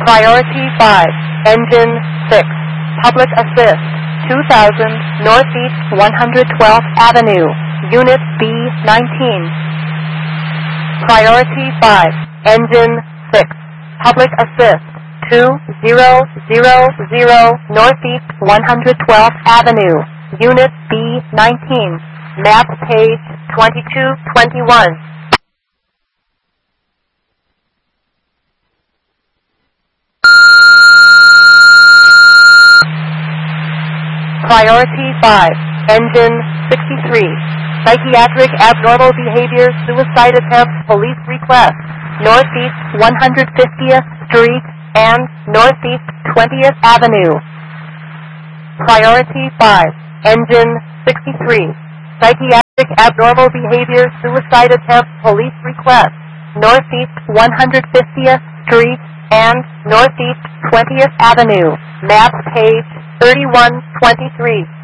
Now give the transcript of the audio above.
Priority 5, Engine 6, Public Assist, 2000 Northeast 112th Avenue, Unit B-19. Priority 5, Engine 6, Public Assist, 2000 Northeast 112th Avenue, Unit B-19, map page 2221. Priority 5, Engine 63, Psychiatric Abnormal Behavior Suicide Attempt Police Request, Northeast 150th Street and Northeast 20th Avenue. Priority 5, Engine 63, Psychiatric Abnormal Behavior Suicide Attempt Police Request, Northeast 150th Street and Northeast 20th Avenue, map page 3123.